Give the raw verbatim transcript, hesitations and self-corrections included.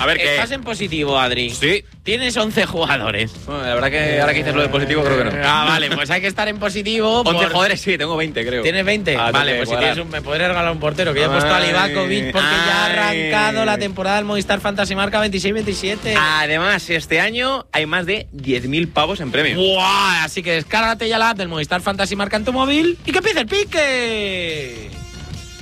ver qué. Estás en positivo, Adri. Sí. Tienes once jugadores. Bueno, la verdad que ahora que dices lo de positivo creo que no. Ah, vale, pues hay que estar en positivo. once por... jugadores, sí, tengo veinte, creo. ¿Tienes veinte? Ah, vale, tengo pues que si cuadrar. tienes un, me podré regalar un portero, que ya he puesto a Livakovic porque Ay. ya ha arrancado la temporada del Movistar Fantasy Marca veintiséis veintisiete. Además, este año hay más de diez mil pavos en premios. ¡Buah! Así que descárgate ya la app del Movistar Fantasy Marca en tu móvil y que empiece el pique.